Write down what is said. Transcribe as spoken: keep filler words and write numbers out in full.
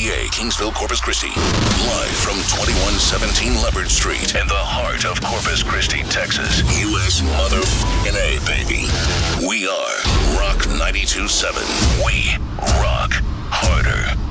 P A, Kingsville, Corpus Christi. Live from twenty-one seventeen Leopard Street in the heart of Corpus Christi, Texas. U S motherfucking A, baby. We are Rock ninety-two point seven. We rock harder.